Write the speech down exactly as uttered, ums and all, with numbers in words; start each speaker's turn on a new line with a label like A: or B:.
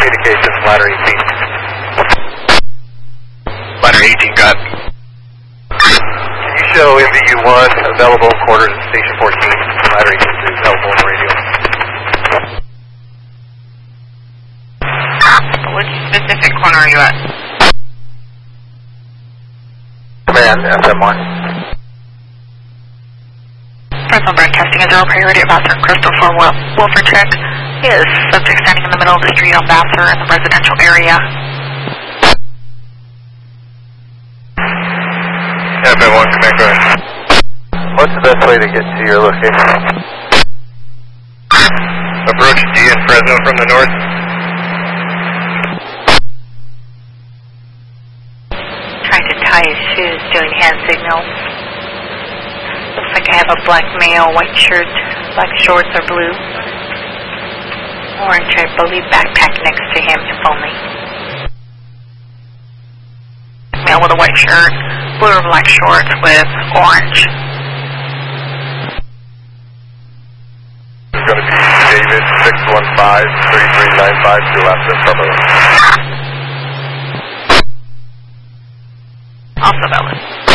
A: communications, ladder eighteen.
B: Ladder eighteen, got.
A: Can you show M V U one available in quarters at station fourteen, ladder eighteen is available on the radio?
C: Which specific corner are you at?
A: Command, F M one.
C: Fresno broadcasting a zero priority at Vassar and Crystal for Wil Wilford check. Is subject standing in the middle of the street on Vassar in the residential area.
B: F M one, command, go ahead.
A: What's the best way to get to your location?
B: Approach D in Fresno from the north.
C: Trying to tie his shoes, doing hand signals. Looks like I have a black male, white shirt, black shorts or blue. Orange, I believe, backpack next to him, if only. Male with a white shirt, blue or black shorts with orange.
A: It's going to be David six one five, three three nine five to left of Cumberland.
C: Also valid.